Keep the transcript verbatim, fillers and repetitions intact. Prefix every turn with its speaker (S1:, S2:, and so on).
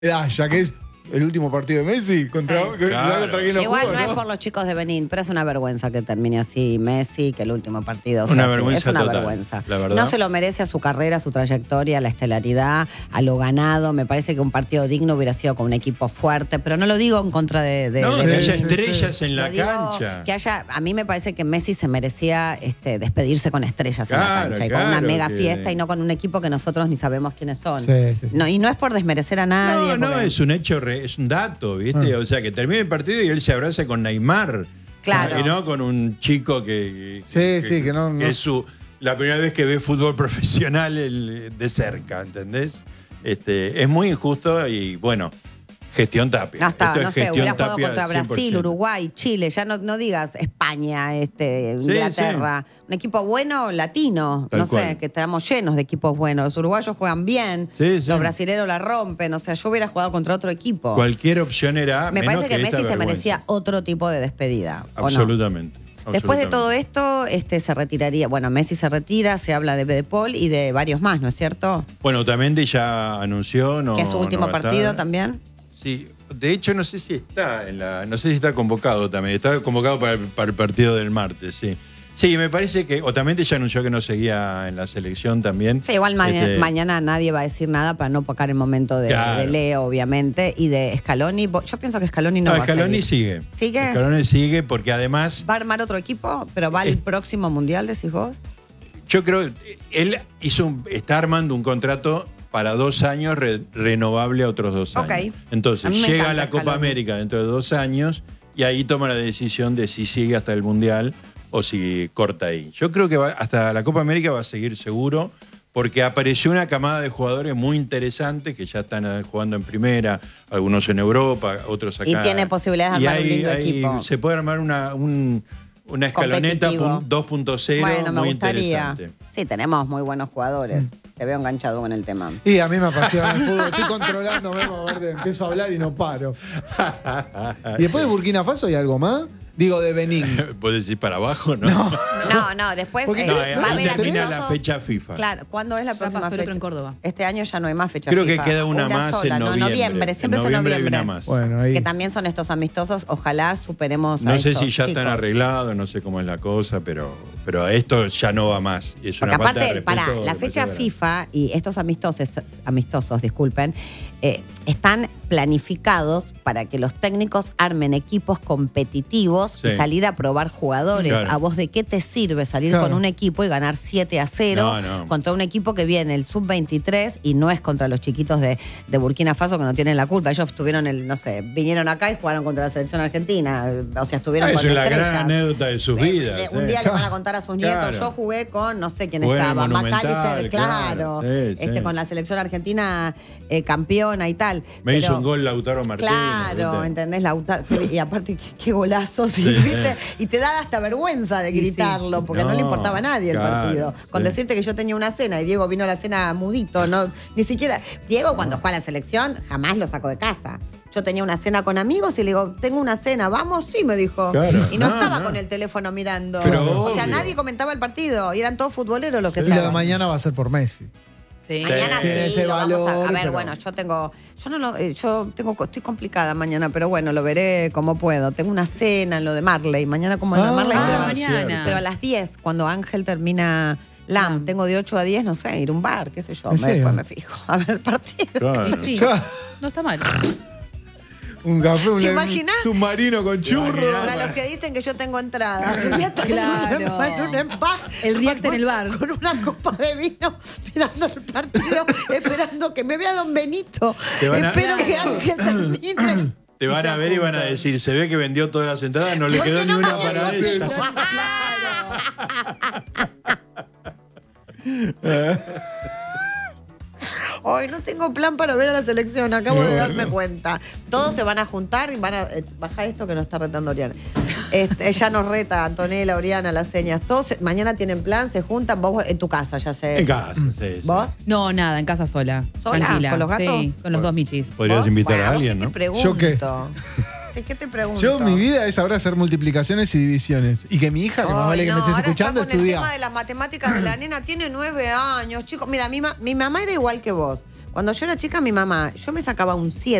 S1: Ah, ya que es el último partido de Messi contra,
S2: Sí.
S1: claro. contra quién lo
S2: Igual
S1: jugó,
S2: no,
S1: ¿no?
S2: es por los chicos de Benín, pero es una vergüenza que termine así Messi, que el último partido. O sea,
S3: Una
S2: sí,
S3: vergüenza
S2: es una
S3: total,
S2: vergüenza.
S3: la verdad.
S2: No se lo merece a su carrera, a su trayectoria, a la estelaridad, a lo ganado. Me parece que un partido digno hubiera sido con un equipo fuerte, pero no lo digo en contra de, de,
S3: No,
S2: de
S3: que
S2: Benín.
S3: haya
S1: sí,
S3: estrellas
S1: sí.
S3: en la
S2: Lo digo,
S3: cancha.
S2: Que haya, a mí me parece que Messi se merecía este, despedirse con estrellas en la
S3: Claro,
S2: cancha y con una
S3: claro
S2: mega
S3: que-
S2: fiesta y no con un equipo que nosotros ni sabemos quiénes son.
S1: Sí, sí, sí.
S2: No, y no es por desmerecer a nadie.
S3: No, no,
S2: porque-
S3: es un hecho, re- es un dato, ¿viste?
S1: Ah.
S3: O sea, que termine el partido y él se abraza con Neymar.
S2: Claro.
S3: Y no con un chico que.
S1: Sí, sí, que no- no-
S3: es su, la primera vez que ve fútbol profesional el- de cerca, ¿entendés? Este, es muy injusto y bueno, gestión Tapia.
S2: No está,
S3: Esto es
S2: no sé,
S3: gestión
S2: hubiera jugado
S3: Tapia
S2: contra
S3: cien por
S2: Brasil,
S3: ciento.
S2: Uruguay, Chile, ya no, no digas España, este, Inglaterra. Un equipo bueno, latino,
S3: Tal
S2: no sé,
S3: cual.
S2: que estamos llenos de equipos buenos. Los uruguayos juegan bien,
S3: Sí, sí.
S2: los brasileños la rompen, o sea, yo hubiera jugado contra otro equipo.
S3: Cualquier opción era.
S2: Me
S3: menos
S2: parece que,
S3: esta
S2: Messi se
S3: vergüenza.
S2: merecía otro tipo de despedida. ¿o no?
S3: Absolutamente.
S2: Después de
S3: absolutamente.
S2: todo esto, este, se retiraría. Bueno, Messi se retira, se habla de De Paul y de varios más, ¿no es cierto?
S3: Bueno, Otamendi ya anunció. No,
S2: que es su
S3: no
S2: último
S3: va a
S2: partido
S3: estar.
S2: también.
S3: Sí, de hecho no sé si está en la, no sé si está convocado también, está convocado para el, para el partido del martes, sí. Sí, me parece que Otamendi ya anunció que no seguía en la selección también.
S2: Sí, igual ma-
S3: Este,
S2: mañana nadie va a decir nada para no opacar el momento de,
S3: Claro.
S2: de Leo, obviamente, y de Scaloni. Bo- Yo pienso que Scaloni no,
S3: no,
S2: va
S3: Scaloni
S2: a seguir.
S3: sigue.
S2: ¿Sigue?
S3: Scaloni sigue porque además,
S2: ¿Va a armar otro equipo? ¿Pero va al
S3: Es-
S2: próximo mundial, decís vos?
S3: yo creo, él hizo un- está armando un contrato para dos años re- renovable a otros dos
S2: Ok.
S3: años.
S2: A
S3: Entonces,
S2: mí me
S3: llega a
S2: encanta
S3: la Copa
S2: Scaloni.
S3: América dentro de dos años y ahí toma la decisión de si sigue hasta el Mundial o si corta ahí. Yo creo que va- hasta la Copa América va a seguir seguro porque apareció una camada de jugadores muy interesantes que ya están eh, jugando en primera, algunos en Europa, otros acá.
S2: Y tiene posibilidades de
S3: Y
S2: armar un
S3: ahí-
S2: lindo
S3: ahí
S2: equipo.
S3: Se puede armar una, un- una escaloneta
S2: Competitivo.
S3: pun- dos punto cero
S2: Bueno, me
S3: muy
S2: gustaría.
S3: interesante.
S2: Sí, tenemos muy buenos jugadores. Te veo enganchado con el tema.
S1: Y a mí me apasiona el fútbol. Estoy controlándome, a ver, empiezo a hablar y no paro. ¿Y después de Burkina Faso hay algo más? Digo, de Benín.
S3: ¿Puedes ir para abajo? No.
S2: No, no, después
S1: Porque-
S2: eh,
S3: No,
S2: va a
S3: ahí
S2: haber
S3: termina la
S2: amistosos.
S3: fecha FIFA.
S2: Claro, ¿cuándo es la
S4: Ya
S2: próxima
S4: pasó el
S2: fecha?
S4: otro en Córdoba.
S2: Este año ya no hay más fecha
S3: Creo que
S2: FIFA.
S3: queda una más
S2: sola,
S3: en
S2: no,
S3: noviembre.
S2: noviembre, siempre
S3: En
S2: es en
S3: noviembre hay
S2: noviembre.
S3: una más.
S1: Bueno, ahí.
S2: Que también son estos amistosos. Ojalá superemos a
S3: No sé
S2: estos
S3: si ya están
S2: chicos.
S3: arreglados, no sé cómo es la cosa, pero, pero esto ya no va más. Y es
S2: Porque
S3: una falta de
S2: aparte,
S3: respeto
S2: para la fecha
S3: demasiado
S2: FIFA y estos amistosos, amistosos, disculpen, eh, están planificados para que los técnicos armen equipos competitivos
S3: Sí.
S2: y salir a probar jugadores.
S3: Claro.
S2: ¿A vos de qué te sirve salir
S1: Claro.
S2: con un equipo y ganar siete a cero
S3: No, no.
S2: contra un equipo que viene el sub veintitrés y no es contra los chiquitos de, de Burkina Faso que no tienen la culpa? Ellos estuvieron, el, no sé, vinieron acá y jugaron contra la selección argentina. O sea, estuvieron
S3: Ah,
S2: con
S3: esa es la
S2: estrellas.
S3: gran anécdota de sus
S2: Eh,
S3: vidas.
S2: eh, Un
S3: eh.
S2: día le van a contar a sus nietos,
S3: Claro.
S2: yo jugué con, no sé quién
S3: Jugué en el
S2: estaba,
S3: Monumental,
S2: McAllister, claro,
S3: claro, sí,
S2: este,
S3: sí.
S2: con la selección argentina eh, campeona y tal.
S3: Me
S2: Pero-
S3: hizo un gol Lautaro Martínez.
S2: Claro,
S3: ¿viste?
S2: ¿entendés? Lautaro, y aparte, qué, qué golazos, y,
S3: Sí.
S2: ¿viste? Y te da hasta vergüenza de
S4: Sí, sí.
S2: gritarlo, porque no,
S3: No,
S2: le importaba a nadie
S3: claro,
S2: el partido. Con
S3: sí.
S2: decirte que yo tenía una cena y Diego vino a la cena mudito, no, ni siquiera. Diego, cuando juega a la selección, jamás lo saco de casa. Yo tenía una cena con amigos y le digo, tengo una cena, ¿vamos? Sí, me dijo.
S3: Claro.
S2: Y no,
S3: No,
S2: estaba
S3: no.
S2: con el teléfono mirando.
S3: Pero
S2: o sea,
S3: obvio.
S2: nadie comentaba el partido y eran todos futboleros los que
S1: Y lo de
S2: estaban.
S1: mañana va a ser por Messi.
S4: Sí.
S2: Mañana sí,
S1: Tiene ese
S2: lo vamos a, a
S1: valor,
S2: ver,
S1: pero-
S2: bueno, yo tengo, yo no lo, eh, yo tengo, estoy complicada mañana, pero bueno, lo veré como puedo. Tengo una cena en lo de Marley, mañana como en lo de
S1: Ah,
S2: Marley,
S4: Ah,
S2: pero,
S4: mañana.
S2: pero a las diez, cuando Ángel termina LAM,
S4: Lam.
S2: tengo de ocho a diez, no sé, ir a un bar, qué sé yo,
S1: ¿En
S2: me-
S1: serio?
S2: después me fijo a ver el partido.
S3: Claro.
S4: Y sí,
S1: Claro.
S4: no está mal.
S1: Un café, un,
S2: ¿Te
S1: un
S2: imaginás?
S1: submarino con churro.
S3: imaginás?
S2: Para los que dicen que yo tengo entradas, voy a estar
S4: Claro.
S2: en un- en un empa-
S4: El react en el bar.
S2: Con una copa de vino, mirando el partido, esperando que me vea Don Benito.
S3: Te van a-
S2: Espero que Ángel termine.
S3: Te van a ver y van a decir, se ve que vendió todas las entradas, no le
S2: ¿Por
S3: quedó
S2: qué
S3: ni
S2: no
S3: una
S2: me
S3: para
S2: haces
S3: ella.
S2: eso? Hoy no tengo plan para ver a la selección, acabo de darme cuenta. Todos se van a juntar y van a. eh, baja esto que nos está retando Oriana. Este, ella nos reta, Antonella, Oriana, las señas. Todos se- mañana tienen plan, se juntan, vos en tu casa, ya sé.
S3: En casa, sí, sí.
S2: ¿Vos?
S4: No, nada, en casa sola.
S2: ¿Sola?
S4: Tranquila.
S2: ¿Con los gatos?
S4: Sí, con los dos michis.
S3: Podrías
S2: ¿Vos?
S3: invitar
S2: Bueno,
S3: a
S2: ¿vos
S3: alguien,
S2: qué
S3: ¿no?
S2: te pregunto?
S1: ¿Yo qué?
S2: Sí, ¿qué te pregunto?
S1: Yo, mi vida es ahora hacer multiplicaciones y divisiones. Y que mi hija, que más
S2: Ay,
S1: vale que
S2: no,
S1: me estés
S2: ahora
S1: escuchando,
S2: está con el
S1: estudia.
S2: tema de las matemáticas de la nena, tiene nueve años, chicos. Mira, mi, ma- mi mamá era igual que vos. Cuando yo era chica, mi mamá, yo me sacaba un siete.